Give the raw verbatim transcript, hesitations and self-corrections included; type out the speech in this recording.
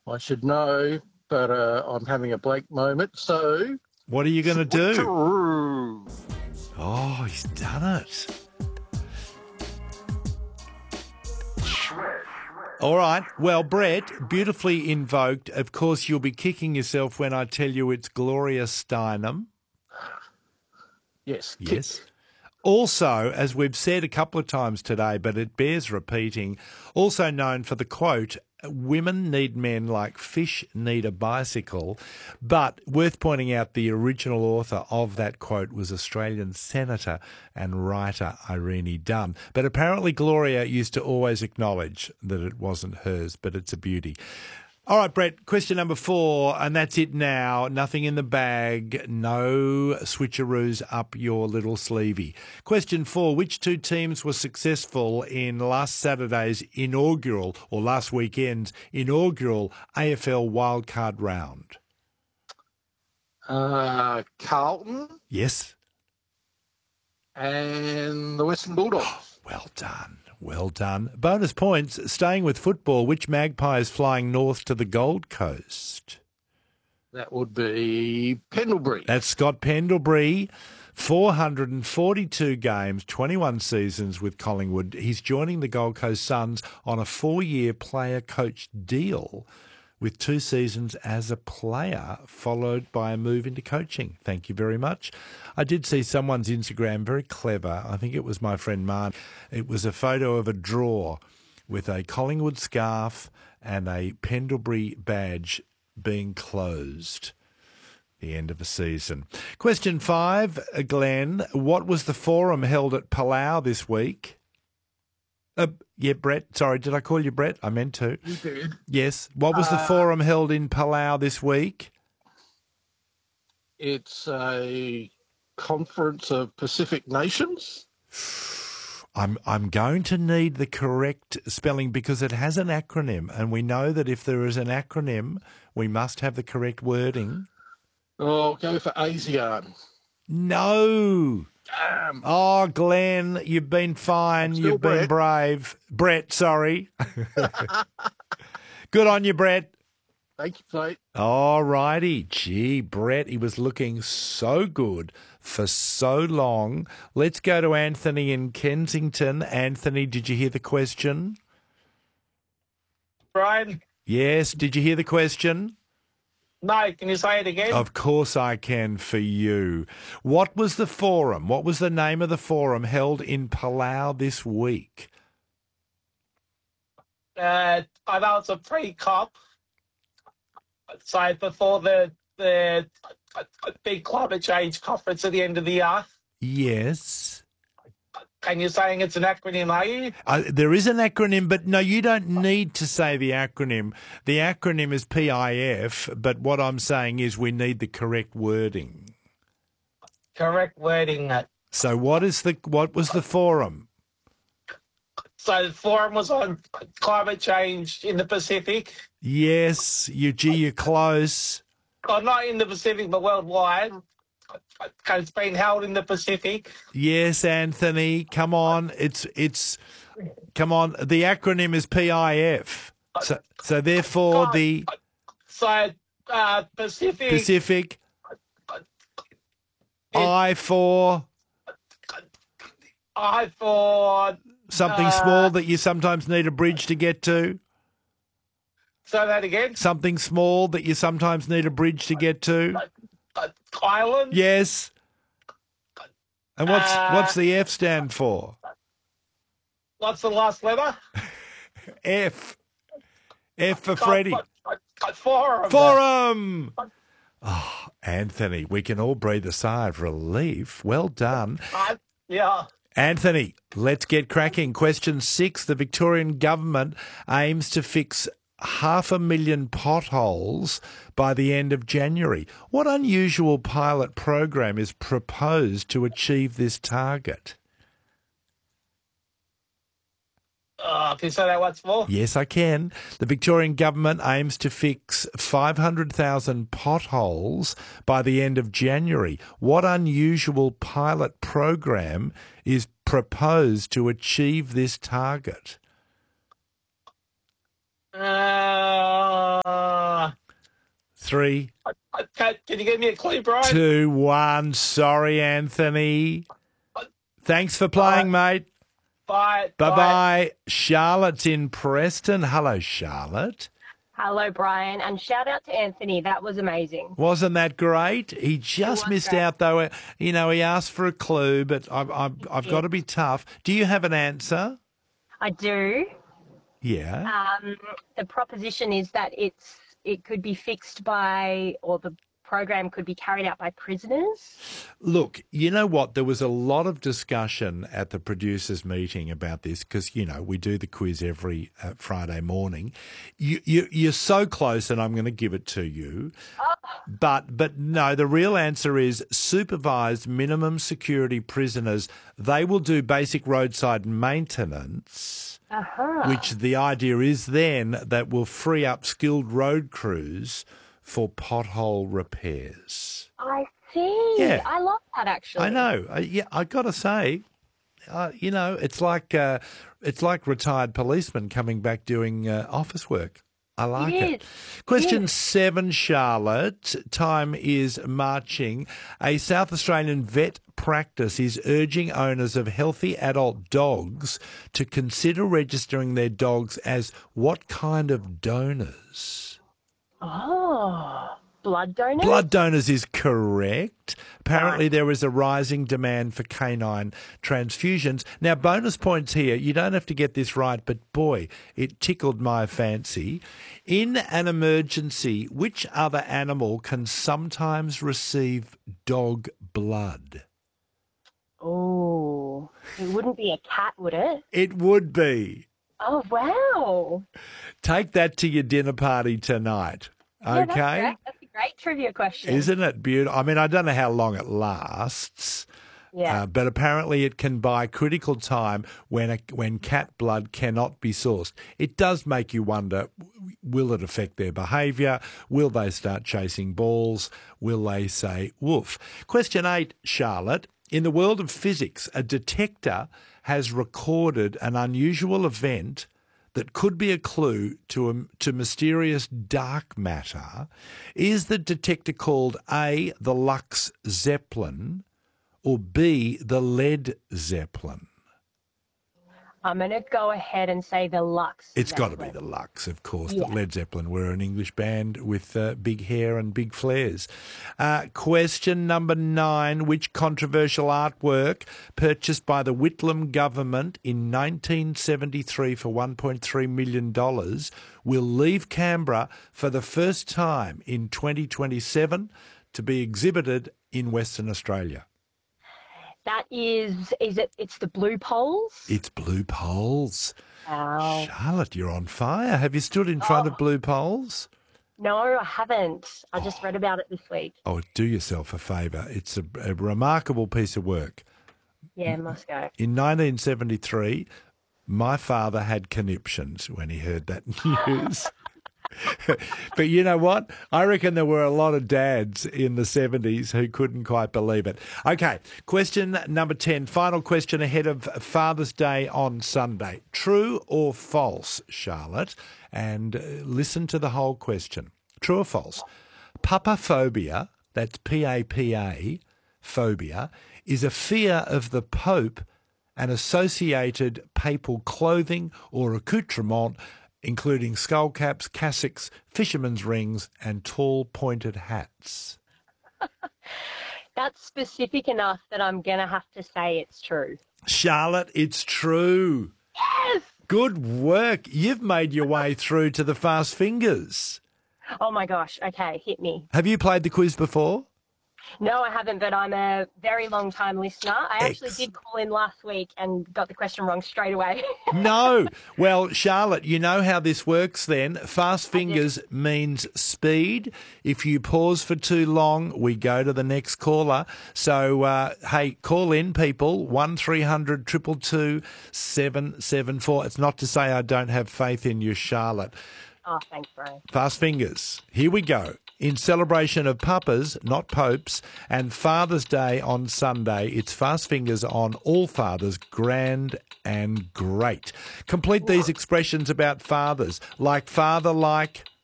I should know, but uh, I'm having a blank moment. So, what are you going to do? switcheroo. Oh, he's done it. All right. Well, Brett, beautifully invoked. Of course, you'll be kicking yourself when I tell you it's Gloria Steinem. Yes. Yes. Also, as we've said a couple of times today, but it bears repeating, also known for the quote, women need men like fish need a bicycle. But worth pointing out, the original author of that quote was Australian senator and writer Irene Dunne. But apparently Gloria used to always acknowledge that it wasn't hers, but it's a beauty. All right, Brett, question number four, and that's it now. Nothing in the bag, no switcheroos up your little sleevey. Question four, which two teams were successful in last Saturday's inaugural, or last weekend's inaugural A F L wildcard round? Uh, Carlton. Yes. And the Western Bulldogs. Well done. Well done. Bonus points. Staying with football, which Magpie is flying north to the Gold Coast? That would be Pendlebury. That's Scott Pendlebury. four hundred forty-two games, twenty-one seasons with Collingwood. He's joining the Gold Coast Suns on a four-year player-coach deal with two seasons as a player, followed by a move into coaching. Thank you very much. I did see someone's Instagram, very clever. I think it was my friend Marn. It was a photo of a drawer with a Collingwood scarf and a Pendlebury badge being closed. The end of the season. Question five, Glenn. What was the forum held at Palau this week? Uh, yeah, Brett. Sorry, did I call you Brett? I meant to. You did. Yes. What was the Uh, forum held in Palau this week? It's a conference of Pacific nations. I'm I'm going to need the correct spelling because it has an acronym, and we know that if there is an acronym, we must have the correct wording. Oh, go for ASEAN. No. Damn. Oh, Glenn, you've been fine. Still You've been Brett. brave. Brett, sorry. Good on you, Brett. Thank you, mate. All righty. Gee, Brett, he was looking so good for so long. Let's go to Anthony in Kensington. Anthony, did you hear the question? Brian? Yes. Did you hear the question? No, can you say it again? Of course I can for you. What was the forum? What was the name of the forum held in Palau this week? Uh, I know it's a pre-cop. So before the the big climate change conference at the end of the year. Yes. And you're saying it's an acronym, are you? Uh, there is an acronym, but no, you don't need to say the acronym. The acronym is P I F, but what I'm saying is we need the correct wording. Correct wording. So what is the what was the forum? So the forum was on climate change in the Pacific. Yes, you gee, you're close. Oh, not in the Pacific, but worldwide. It's been held in the Pacific. Yes, Anthony, come on. It's it's come on. The acronym is P I F. So so therefore the So uh, Pacific. Pacific I for I for something uh, small that you sometimes need a bridge to get to. Say that again. Something small that you sometimes need a bridge to get to. Uh, Island. Yes. And what's Uh, what's the F stand for? What's the last letter? F. F for Freddie. Forum. Forum. Oh, Anthony, we can all breathe a sigh of relief. Well done. Uh, yeah. Anthony, let's get cracking. Question six. The Victorian government aims to fix half a million potholes by the end of January. What unusual pilot program is proposed to achieve this target? Uh, can you say that once more? Yes, I can. The Victorian government aims to fix five hundred thousand potholes by the end of January. What unusual pilot program is proposed to achieve this target? Uh, Three, I, I, can, can you give me a clue, Brian? two, one. Sorry, Anthony. Thanks for playing, mate. Bye. Bye-bye. Charlotte's in Preston. Hello, Charlotte. Hello, Brian, and shout out to Anthony. That was amazing. Wasn't that great? He just was missed great. out, though. You know, he asked for a clue, but I've, I've, I've got to be tough. Do you have an answer? I do. Yeah. Um, the proposition is that it's it could be fixed by, or the program could be carried out by prisoners. Look, you know what? There was a lot of discussion at the producers' meeting about this because, you know, we do the quiz every uh, Friday morning. You, you, you're so close, and I'm going to give it to you. But but no, the real answer is supervised minimum security prisoners. They will do basic roadside maintenance, Uh-huh. which the idea is then that will free up skilled road crews for pothole repairs. I see. Yeah. I love that, actually. I know. I, yeah, I got to say, uh, you know, it's like uh, it's like retired policemen coming back doing uh, office work. I like It it. is. Question Yes. seven, Charlotte. Time is marching. A South Australian vet practice is urging owners of healthy adult dogs to consider registering their dogs as what kind of donors? Oh, blood donor? Blood donors is correct. Apparently, there is a rising demand for canine transfusions. Now, bonus points here. You don't have to get this right, but boy, it tickled my fancy. In an emergency, which other animal can sometimes receive dog blood? Oh, it wouldn't be a cat, would it? It would be. Oh, wow. Take that to your dinner party tonight. Yeah, Okay? that's great. That's a great trivia question. Isn't it beautiful? I mean, I don't know how long it lasts. Yeah. Uh, but apparently it can buy critical time when a, when cat blood cannot be sourced. It does make you wonder, will it affect their behaviour? Will they start chasing balls? Will they say woof? Question eight, Charlotte. In the world of physics, a detector has recorded an unusual event that could be a clue to, a, to mysterious dark matter. Is the detector called A, the Lux Zeppelin, or B, the Led Zeppelin? I'm going to go ahead and say the Lux. It's got to be Zeppelin. the Lux, of course. Yeah. The Led Zeppelin were an English band with uh, big hair and big flares. Uh, question number nine. Which controversial artwork purchased by the Whitlam government in nineteen seventy-three for one point three million dollars will leave Canberra for the first time in twenty twenty-seven to be exhibited in Western Australia? That is, is it, it's the Blue Poles? It's Blue Poles. Wow. Charlotte, you're on fire. Have you stood in front of Blue Poles? No, I haven't. I just read about it this week. Oh, do yourself a favour. It's a, a remarkable piece of work. Yeah, must go. In nineteen seventy-three, my father had conniptions when he heard that news. But you know what? I reckon there were a lot of dads in the seventies who couldn't quite believe it. Okay, question number ten. Final question ahead of Father's Day on Sunday. True or false, Charlotte? And uh, listen to the whole question. True or false? Papaphobia, that's P A P A, phobia, is a fear of the Pope and associated papal clothing or accoutrement, including skull caps, cassocks, fishermen's rings, and tall pointed hats. That's specific enough that I'm going to have to say it's true. Charlotte, it's true. Yes! Good work. You've made your way through to the Fast Fingers. Oh my gosh. Okay, hit me. Have you played the quiz before? No, I haven't, but I'm a very long time listener. I actually Ex- did call in last week and got the question wrong straight away. No. Well, Charlotte, you know how this works then. Fast Fingers means speed. If you pause for too long, we go to the next caller. So, uh, hey, call in, people, one three hundred two two two seven seven four. It's not to say I don't have faith in you, Charlotte. Oh, thanks, Brian. Fast Fingers. Here we go. In celebration of Papas, not Popes, and Father's Day on Sunday, it's Fast Fingers on All Fathers, grand and great. Complete these expressions about fathers, like father, like